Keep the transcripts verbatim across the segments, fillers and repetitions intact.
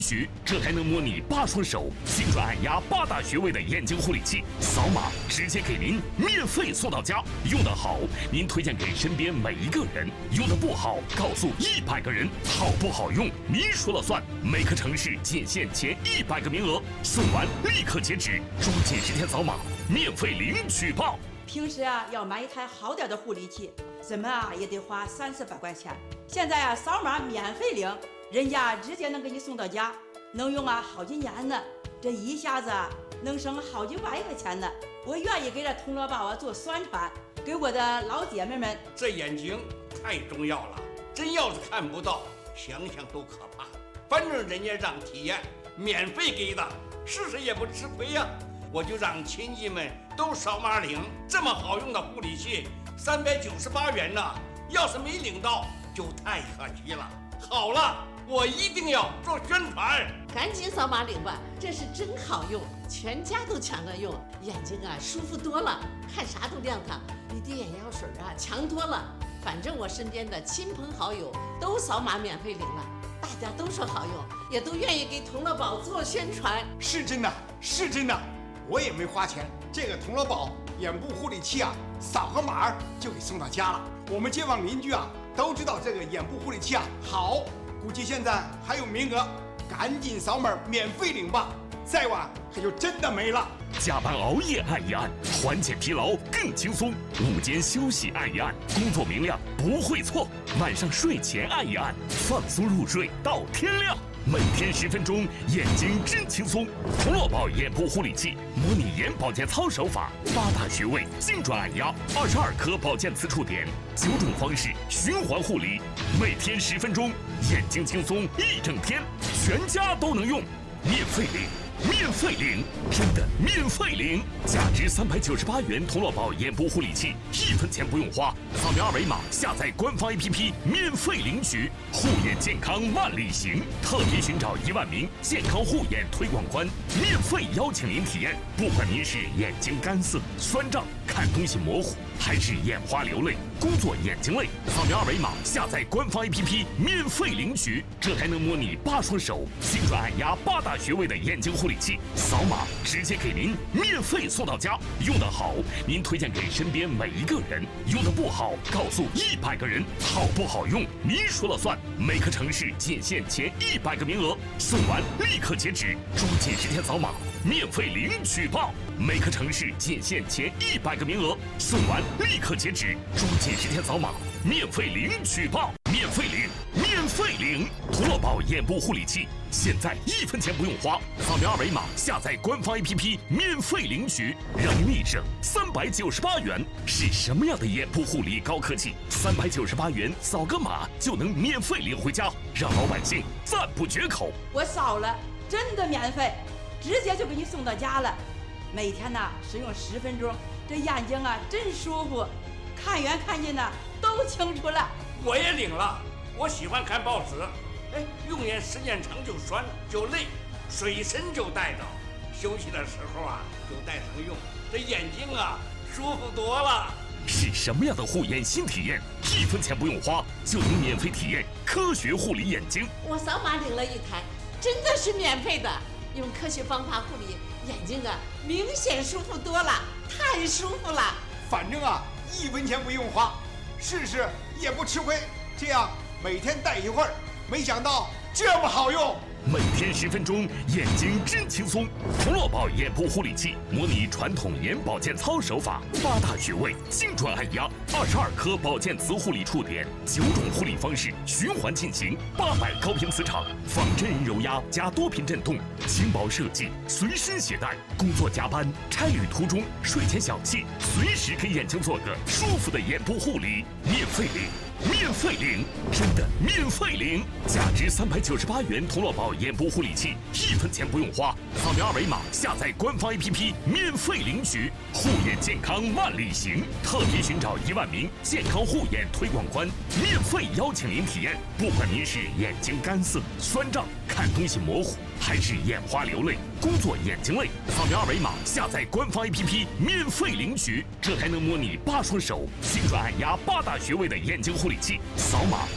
局，这还能模拟八双手，精准按压八大穴位的眼睛护理器，扫码直接给您免费送到家。用得好，您推荐给身边每一个人；用得不好，告诉一百个人。好不好用，您说了算。每个城市仅限前一百个名额，送完立刻截止，抓紧时间扫码，免费领取吧。 平时啊，要买一台好点的护理器，怎么啊也得花三四百块钱。现在啊，扫码免费领。人家直接能给你送到家，能用啊好几年呢，这一下子啊能省好几万块钱呢。我愿意给这铜锣宝啊做宣传，给我的老姐妹们。 这眼睛太重要了，真要是看不到，想想都可怕。反正人家让体验，免费给的，试试也不吃亏呀。我就让亲戚们都扫码领，这么好用的护理器，三百九十八元呢，要是没领到就太可惜了。好了。我一定要做宣传， 赶紧扫码领吧！这是真好用，全家都抢着用，眼睛啊舒服多了，看啥都亮堂，比滴眼药水啊强多了。反正我身边的亲朋好友都扫码免费领了，大家都说好用，也都愿意给铜锣宝做宣传。 是真的，是真的，我也没花钱，这个铜锣宝眼部护理器啊，扫个码就给送到家了。我们街坊邻居啊都知道这个眼部护理器啊好。估计现在还有名额，赶紧扫码免费领吧，再晚可就真的没了。 加班熬夜按一按，缓解疲劳更轻松；午间休息按一按，工作明亮不会错；晚上睡前按一按，放松入睡到天亮。每天十分钟，眼睛真轻松。铜锣宝眼部护理器，模拟眼保健操手法，八大穴位精准按压，二十二颗保健磁触点，九种方式循环护理，每天十分钟，眼睛轻松一整天，全家都能用，免费领。免费领，真的免费领！价值三百九十八元铜锣宝眼部护理器，一分钱不用花，扫描二维码下载官方 A P P 免费领取。护眼健康万里行，特别寻找一万名健康护眼推广官，免费邀请您体验。不管您是眼睛干涩、酸胀、看东西模糊，还是眼花流泪、工作眼睛累，扫描二维码下载官方 A P P 免费领取。这还能模拟八双手，精准按压八大穴位的眼睛护理器，扫码直接给您免费送到家。用得好，您推荐给身边每一个人；用得不好，告诉一百个人。好不好用，您说了算。每个城市仅限前一百个名额，送完立刻截止，抓紧时间扫码，免费领取吧。每个城市仅限前一百个名额，送完立刻截止，抓紧时间扫码，免费领取吧！免费领，免费领！铜锣宝眼部护理器，现在一分钱不用花，扫描二维码下载官方 A P P 免费领取，让您立省三百九十八元。是什么样的眼部护理高科技？三百九十八元扫个码就能免费领回家，让老百姓赞不绝口。 我扫了，真的免费，直接就给你送到家了。每天呢使用十分钟，这眼睛啊真舒服，看远看近呢都清楚了。 我也领了，我喜欢看报纸，哎，用眼时间长就酸就累，水参就带着，休息的时候啊就带上用，这眼睛啊舒服多了。 是什么样的护眼新体验？一分钱不用花就能免费体验科学护理眼睛。 我扫码领了一台，真的是免费的，用科学方法护理眼睛啊，明显舒服多了，太舒服了。 反正啊，一分钱不用花，试试也不吃亏。这样每天戴一会儿，没想到这么好用。 每天十分钟，眼睛真轻松。铜锣宝眼部护理器，模拟传统眼保健操手法，八大穴位精准按压，二十二颗保健磁护理触点，九种护理方式循环进行，八百高频磁场，仿真人揉压加多频震动，轻薄设计，随身携带。工作加班、差旅途中、睡前小憩，随时给眼睛做个舒服的眼部护理，免费领。免费领，真的免费领！价值三百九十八元铜锣宝眼部护理器，一分钱不用花，扫描二维码下载官方 A P P 免费领取。护眼健康万里行，特别寻找一万名健康护眼推广官，免费邀请您体验。不管您是眼睛干涩、酸胀、看东西模糊，还是眼花流泪、工作眼睛累，扫描二维码下载官方 A P P 免费领取。这还能模拟八双手，精准按压八大穴位的眼睛护理器，扫码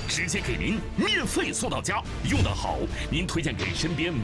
直接给您免费送到家。用得好，您推荐给身边